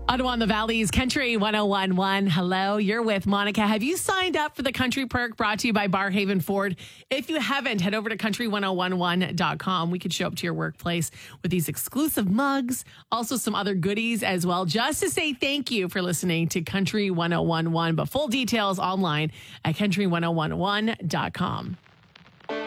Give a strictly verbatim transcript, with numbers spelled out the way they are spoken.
Ottawa and the Valley's Country ten eleven. Hello, you're with Monica. Have you signed up for the Country Perk brought to you by Barhaven Ford? If you haven't, head over to country ten eleven dot com. We could show up to your workplace with these exclusive mugs, also some other goodies as well, just to say thank you for listening to Country ten eleven. But full details online at country ten eleven dot com.